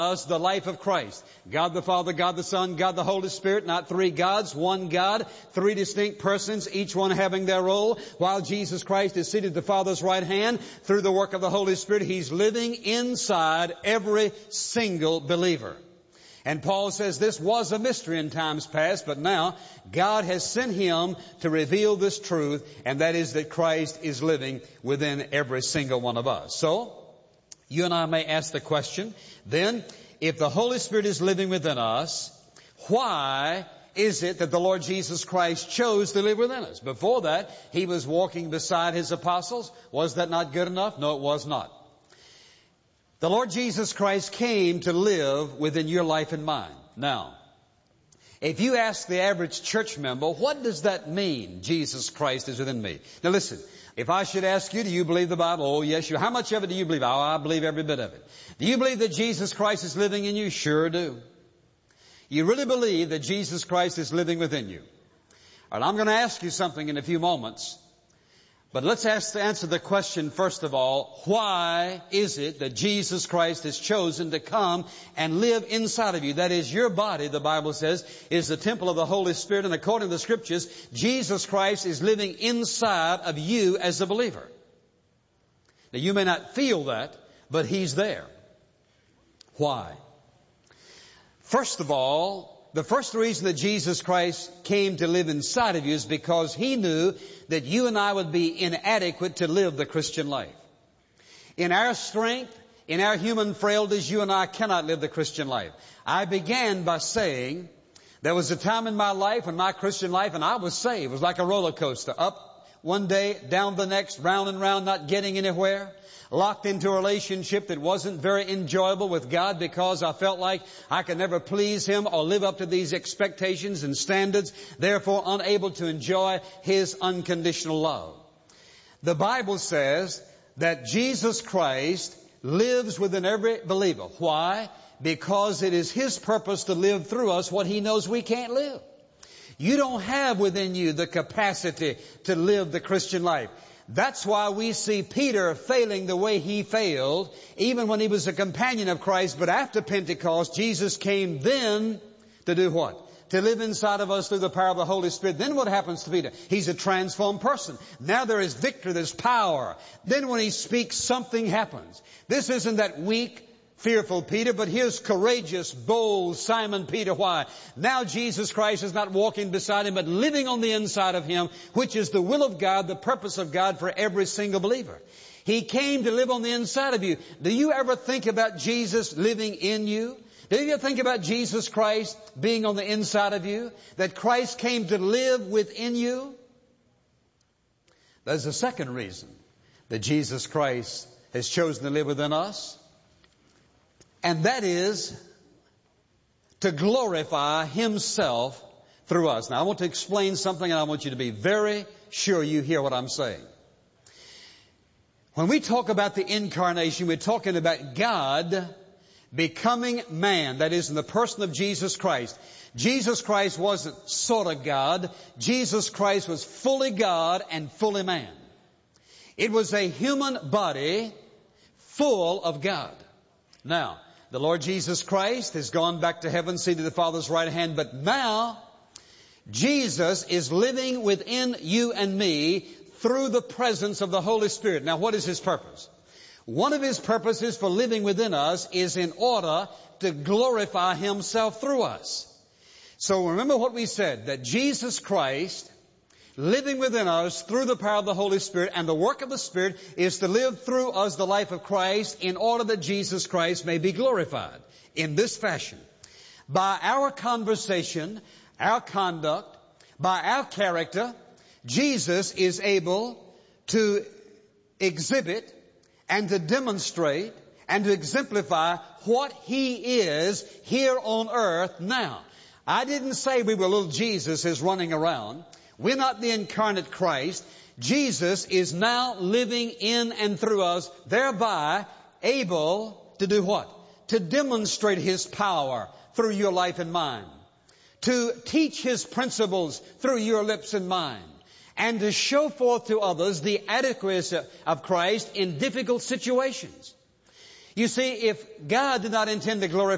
us the life of Christ. God the Father, God the Son, God the Holy Spirit, not three gods, one God, three distinct persons, each one having their role. While Jesus Christ is seated at the Father's right hand, through the work of the Holy Spirit, He's living inside every single believer. And Paul says this was a mystery in times past, but now God has sent Him to reveal this truth, and that is that Christ is living within every single one of us. So, you and I may ask the question, then, if the Holy Spirit is living within us, why is it that the Lord Jesus Christ chose to live within us? Before that, He was walking beside His apostles. Was that not good enough? No, it was not. The Lord Jesus Christ came to live within your life and mine. Now, if you ask the average church member, what does that mean, Jesus Christ is within me? Now listen, if I should ask you, do you believe the Bible? Oh, yes, you. How much of it do you believe? Oh, I believe every bit of it. Do you believe that Jesus Christ is living in you? Sure do. You really believe that Jesus Christ is living within you? All right, I'm going to ask you something in a few moments. But let's answer the question, first of all, why is it that Jesus Christ has chosen to come and live inside of you? That is, your body, the Bible says, is the temple of the Holy Spirit. And according to the Scriptures, Jesus Christ is living inside of you as a believer. Now, you may not feel that, but He's there. Why? First of all, the first reason that Jesus Christ came to live inside of you is because He knew that you and I would be inadequate to live the Christian life. In our strength, in our human frailties, you and I cannot live the Christian life. I began by saying there was a time in my life, in my Christian life, and I was saved. It was like a roller coaster. Up one day, down the next, round and round, not getting anywhere. Locked into a relationship that wasn't very enjoyable with God because I felt like I could never please Him or live up to these expectations and standards, therefore unable to enjoy His unconditional love. The Bible says that Jesus Christ lives within every believer. Why? Because it is His purpose to live through us what He knows we can't live. You don't have within you the capacity to live the Christian life. That's why we see Peter failing the way he failed, even when he was a companion of Christ. But after Pentecost, Jesus came then to do what? To live inside of us through the power of the Holy Spirit. Then what happens to Peter? He's a transformed person. Now there is victory, there's power. Then when he speaks, something happens. This isn't that weak, fearful Peter, but here's courageous, bold Simon Peter. Why? Now Jesus Christ is not walking beside him, but living on the inside of him, which is the will of God, the purpose of God for every single believer. He came to live on the inside of you. Do you ever think about Jesus living in you? Do you ever think about Jesus Christ being on the inside of you? That Christ came to live within you? There's a second reason that Jesus Christ has chosen to live within us. And that is to glorify Himself through us. Now, I want to explain something, and I want you to be very sure you hear what I'm saying. When we talk about the incarnation, we're talking about God becoming man. That is, in the person of Jesus Christ. Jesus Christ wasn't sort of God. Jesus Christ was fully God and fully man. It was a human body full of God. Now, the Lord Jesus Christ has gone back to heaven, seated at the Father's right hand, but now Jesus is living within you and me through the presence of the Holy Spirit. Now, what is His purpose? One of His purposes for living within us is in order to glorify Himself through us. So remember what we said, that Jesus Christ living within us through the power of the Holy Spirit, and the work of the Spirit is to live through us the life of Christ in order that Jesus Christ may be glorified in this fashion. By our conversation, our conduct, by our character, Jesus is able to exhibit and to demonstrate and to exemplify what He is here on earth now. I didn't say we were little Jesuses running around. We're not the incarnate Christ. Jesus is now living in and through us, thereby able to do what? To demonstrate His power through your life and mine. To teach His principles through your lips and mine. And to show forth to others the adequacy of Christ in difficult situations. You see, if God did not intend to glorify